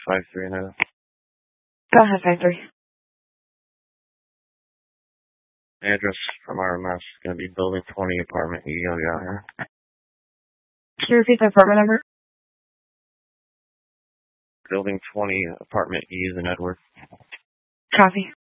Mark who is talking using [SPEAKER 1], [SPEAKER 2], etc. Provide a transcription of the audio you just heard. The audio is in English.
[SPEAKER 1] 5-3 now.
[SPEAKER 2] Go ahead, 5-3.
[SPEAKER 1] Address from RMS is going to be Building 20, Apartment E. I'll get out here.
[SPEAKER 2] Can you repeat the apartment number?
[SPEAKER 1] Building 20, Apartment E is in Edward.
[SPEAKER 2] Copy.